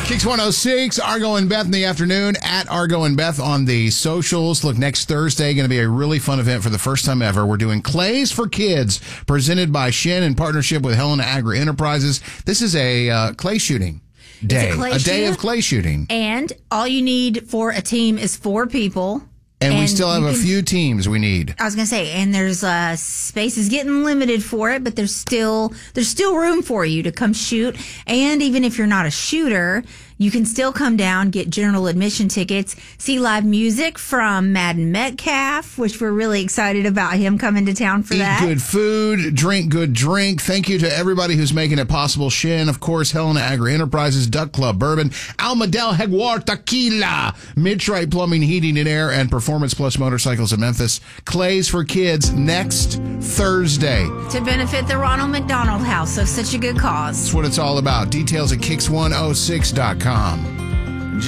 Kicks 106, Argo and Beth in the afternoon, at Argo and Beth on the socials. Look, next Thursday, going to be a really fun event for the first time ever. We're doing Clays for Kids, presented by Shin in partnership with Helena Agri Enterprises. This is a clay shooting day, a day of clay shooting. And all you need for a team is 4 people. And we still have a few teams we need. I was going to say, and there's space is getting limited for it, but there's still room for you to come shoot. And even if you're not a shooter, you can still come down, get general admission tickets, see live music from Madden Metcalf, which we're really excited about him coming to town for that. Eat good food, drink good drink. Thank you to everybody who's making it possible. Shin, of course, Helena Agri Enterprises, Duck Club Bourbon, Almadel Jaguar Tequila, Midtrite Plumbing, Heating and Air, and Performance Plus Motorcycles in Memphis. Clays for Kids next Thursday. To benefit the Ronald McDonald House, so such a good cause. That's what it's all about. Details at kicks106.com.